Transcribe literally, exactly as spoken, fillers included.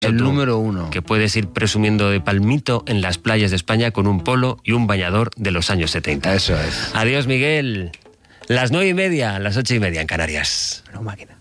El tú, número uno. Que puedes ir presumiendo de palmito en las playas de España con un polo y un bañador de los años setenta. Eso es. Adiós, Miguel. Las nueve y media, las ocho y media en Canarias. No, máquina.